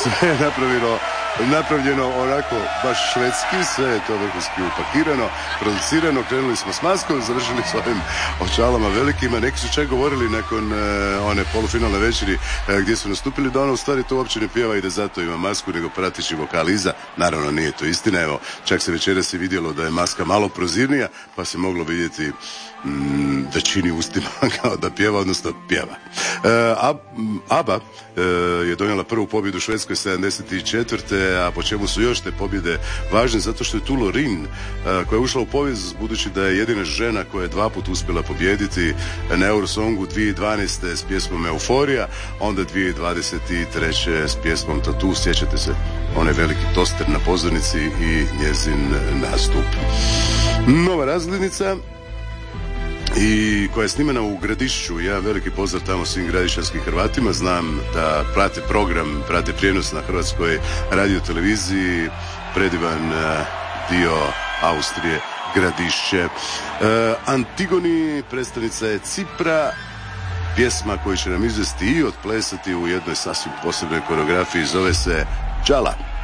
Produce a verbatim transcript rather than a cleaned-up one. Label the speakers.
Speaker 1: sve je napravilo, napravljeno onako baš švedski, sve je to vrhunski upakirano, producirano, krenuli smo s maskom, završili s ovim očalama velikima. Neki su čak govorili nakon uh, one polufinalne večeri uh, gdje su nastupili da ona u stvari to uopće ne pjeva i da zato ima masku, nego pratići vokal iza. Naravno nije to istina, evo, čak se večeras je vidjelo da je maska malo prozirnija, pa se moglo vidjeti mm, da čini ustima kao da pjeva, odnosno pjeva. Uh, ABBA uh, je donijela prvu pobjedu u Švedskoj sedamdeset četvrte. A po čemu su još te pobjede važne? Zato što je tu Lorin uh, koja je ušla u povijest budući da je jedina žena koja je dva put uspjela pobijediti na Eurosongu dvije tisuće dvanaeste s pjesmom Euforija, onda dvije tisuće dvadeset treće s pjesmom Tattoo. Sjećate se, onaj veliki toster na pozornici i njezin nastup. Nova razglednica i koja je snimana u Gradišću. Ja veliki pozdrav tamo svim gradišćanskim Hrvatima. Znam da prate program, prate prijenos na Hrvatskoj radioteleviziji. Predivan uh, dio Austrije, Gradišće. Uh, Antigoni, predstavnica je Cipra. Pjesma koju će nam izvesti i odplesati u jednoj sasvim posebnoj koreografiji zove se Džala.